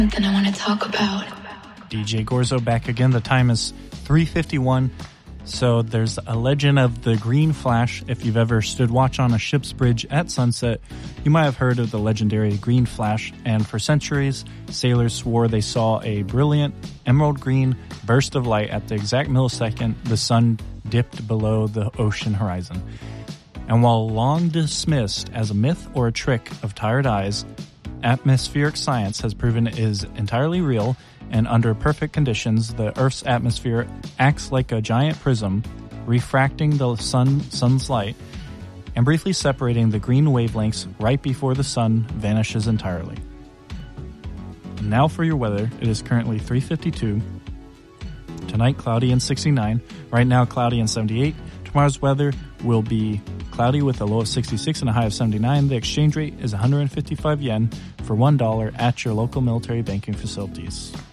Something I want to talk about. DJ Gorzo back again. The time is 3:51. So there's a legend of the Green Flash. If you've ever stood watch on a ship's bridge at sunset, you might have heard of the legendary Green Flash. And for centuries, sailors swore they saw a brilliant emerald green burst of light at the exact millisecond the sun dipped below the ocean horizon. And while long dismissed as a myth or a trick of tired eyes, atmospheric science has proven it is entirely real, and under perfect conditions, the Earth's atmosphere acts like a giant prism, refracting the sun's light and briefly separating the green wavelengths right before the sun vanishes entirely. Now for your weather. It is currently 3:52. Tonight, cloudy and 69. Right now, cloudy and 78. Tomorrow's weather will be cloudy with a low of 66 and a high of 79. The exchange rate is 155 yen for $1 at your local military banking facilities.